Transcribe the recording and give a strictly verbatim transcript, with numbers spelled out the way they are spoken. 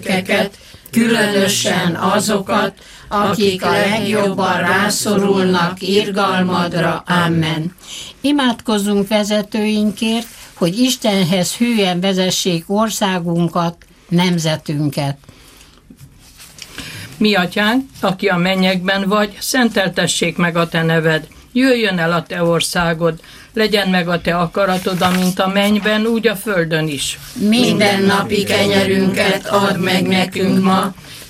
gyermekeket, különösen azokat, akik legjobban rászorulnak irgalmadra. Amen. Imádkozzunk vezetőinkért, hogy Istenhez hűen vezessék országunkat, nemzetünket. Mi atyánk, aki a mennyekben vagy, szenteltessék meg a te neved. Jöjjön el a te országod, legyen meg a te akaratod, amint a mennyben, úgy a földön is. Minden napi kenyerünket add meg nekünk ma,